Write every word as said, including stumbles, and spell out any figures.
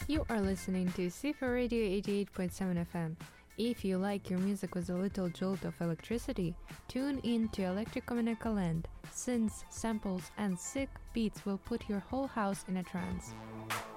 You are listening to C four Radio eighty-eight point seven F M. If you like your music with a little jolt of electricity, tune in to Electricomunica Land. Synths, samples, and sick beats will put your whole house in a trance.